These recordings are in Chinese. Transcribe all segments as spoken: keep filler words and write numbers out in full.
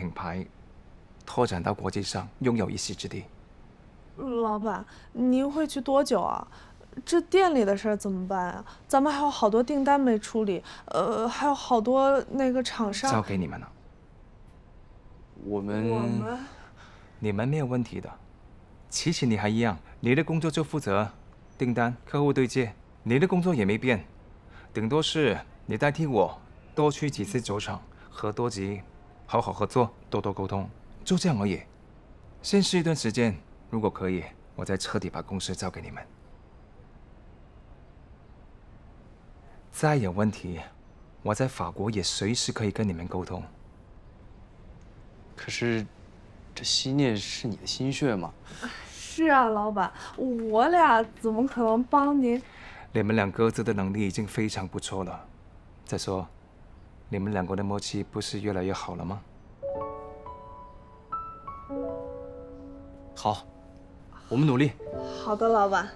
品牌拓展到国际上，拥有一席之地。 老板，您会去多久啊？这店里的事儿怎么办啊？咱们还有好多订单没处理，呃，还有好多那个厂商。 交给你们了。 我们我们你们没有问题的。琪琪，你还一样，你的工作就负责订单、客户对接，你的工作也没变，顶多是你代替我多去几次酒厂，和多吉好好合作，多多沟通，就这样而已。先试一段时间，如果可以，我再彻底把公司交给你们。再有问题，我在法国也随时可以跟你们沟通。 可是，这希聂是你的心血吗？ 是啊，老板，我俩怎么可能帮您？ 你们俩各自的能力已经非常不错了。再说，你们两个的默契不是越来越好了吗？ 好，我们努力。 好的，老板。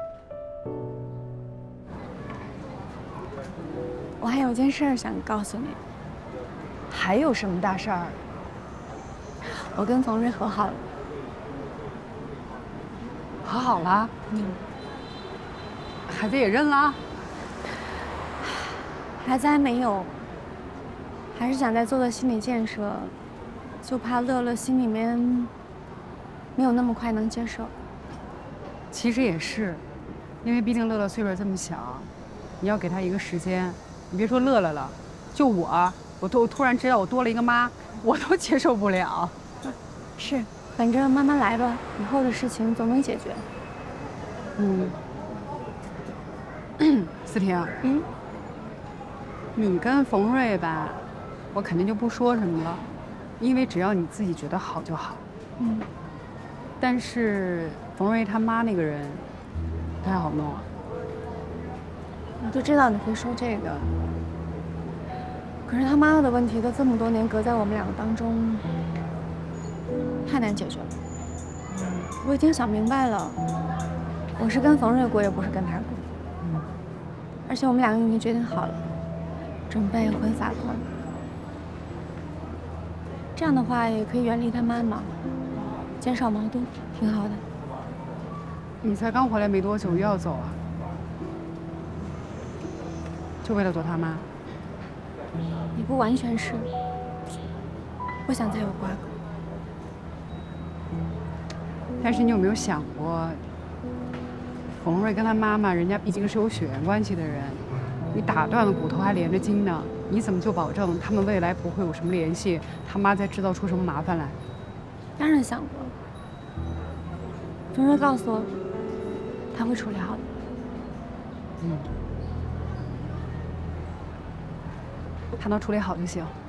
我还有件事儿想告诉你。 还有什么大事儿？ 我跟冯瑞和好了。 和好了？嗯。孩子也认了？ 孩子还没有，还是想再做做心理建设，就怕乐乐心里面没有那么快能接受。 其实也是，因为毕竟乐乐岁数这么小，你要给他一个时间。你别说乐乐了，就我，我突突然知道我多了一个妈，我都接受不了。 是，反正慢慢来吧，以后的事情总能解决。 嗯。思婷， 嗯， 你跟冯瑞吧，我肯定就不说什么了，因为只要你自己觉得好就好。 嗯。 但是冯瑞他妈那个人不太好弄。 我就知道你会说这个，可是他妈妈的问题都这么多年隔在我们两个当中，太难解决了。我已经想明白了，我是跟冯瑞过，也不是跟他过。 嗯。 而且我们两个已经决定好了，准备回法国。这样的话也可以远离他妈妈，减少矛盾，挺好的。 你才刚回来没多久，又要走啊？就为了躲他妈？ 也不完全是，不想再有瓜葛。 但是你有没有想过，冯瑞跟他妈妈，人家毕竟是有血缘关系的人，你打断了骨头还连着筋呢，你怎么就保证他们未来不会有什么联系？他妈再制造出什么麻烦来？ 当然想过。冯瑞告诉我，他会处理好的。 嗯。他能处理好就行。